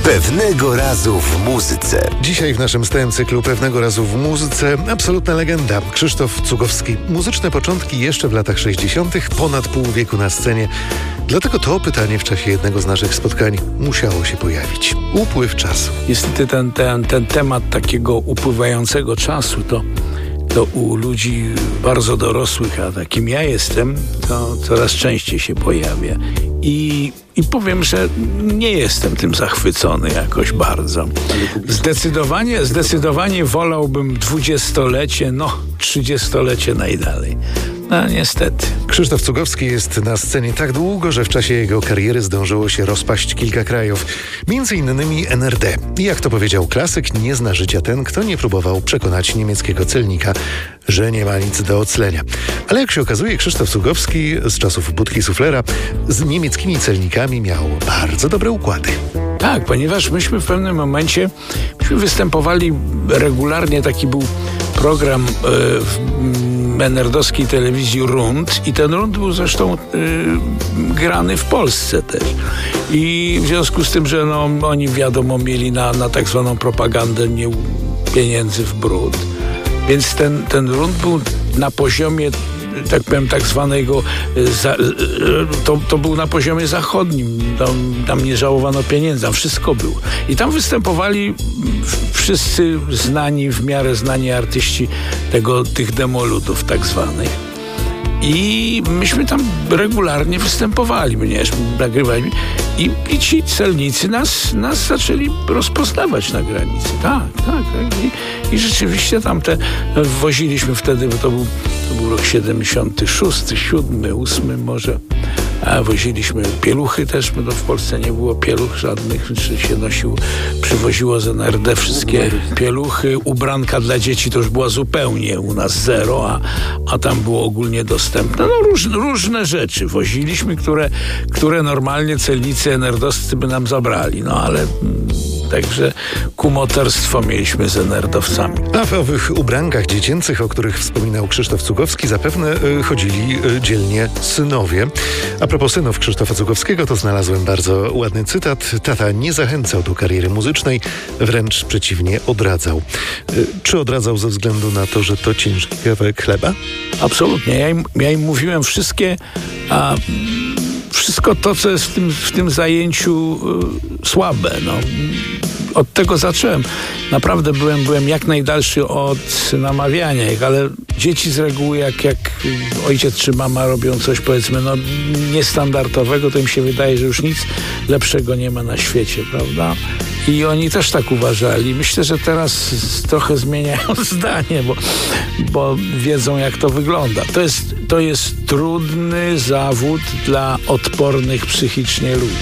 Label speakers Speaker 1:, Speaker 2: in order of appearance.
Speaker 1: Pewnego razu w muzyce.
Speaker 2: Dzisiaj w naszym stałym cyklu Pewnego razu w muzyce absolutna legenda Krzysztof Cugowski. Muzyczne początki jeszcze w latach 60., ponad pół wieku na scenie. Dlatego to pytanie w czasie jednego z naszych spotkań musiało się pojawić. Upływ czasu.
Speaker 3: Niestety ten temat takiego upływającego czasu to u ludzi bardzo dorosłych, a takim ja jestem, to coraz częściej się pojawia. I powiem, że nie jestem tym zachwycony jakoś bardzo. Zdecydowanie wolałbym 20-lecie, 30-lecie najdalej. No niestety.
Speaker 2: Krzysztof Cugowski jest na scenie tak długo, że w czasie jego kariery zdążyło się rozpaść kilka krajów. Między innymi NRD. I jak to powiedział klasyk, nie zna życia ten, kto nie próbował przekonać niemieckiego celnika, że nie ma nic do oclenia. Ale jak się okazuje, Krzysztof Cugowski z czasów budki suflera z niemieckimi celnikami miał bardzo dobre układy.
Speaker 3: Tak, ponieważ myśmy w pewnym momencie występowali regularnie, taki był program w NRD-owskiej telewizji Rund i ten Rund był zresztą grany w Polsce też. I w związku z tym, że oni wiadomo mieli na tak zwaną propagandę pieniędzy w brud, więc ten Rund był na poziomie, tak powiem, tak zwanego, to był na poziomie zachodnim. Tam nie żałowano pieniędzy, tam wszystko było. I tam występowali wszyscy w miarę znani artyści tych demoludów tak zwanych. I myśmy tam regularnie występowali, nagrywali. I ci celnicy nas zaczęli rozpoznawać na granicy. Tak. I rzeczywiście woziliśmy wtedy, bo to był rok 76, 7, 8 może. A woziliśmy pieluchy też, bo w Polsce nie było pieluch żadnych, czy się przywoziło z NRD wszystkie pieluchy. Ubranka dla dzieci to już była zupełnie u nas zero, a tam było ogólnie dostępne. Różne rzeczy woziliśmy, które normalnie celnicy NRD-owscy by nam zabrali. Ale także kumoterstwo mieliśmy z NRD-owcami.
Speaker 2: A w owych ubrankach dziecięcych, o których wspominał Krzysztof Cugowski, zapewne chodzili dzielnie synowie. A propos synów Krzysztofa Cugowskiego, to znalazłem bardzo ładny cytat. Tata nie zachęcał do kariery muzycznej, wręcz przeciwnie, odradzał. Czy odradzał ze względu na to, że to ciężki kawałek chleba?
Speaker 3: Absolutnie. Ja im mówiłem wszystko to, co jest w tym zajęciu słabe. Od tego zacząłem. Naprawdę byłem jak najdalszy od namawiania ich, ale dzieci z reguły, jak ojciec czy mama robią coś, powiedzmy, niestandardowego, to im się wydaje, że już nic lepszego nie ma na świecie, prawda? I oni też tak uważali. Myślę, że teraz trochę zmieniają zdanie, bo wiedzą, jak to wygląda. To jest trudny zawód dla odpornych psychicznie ludzi.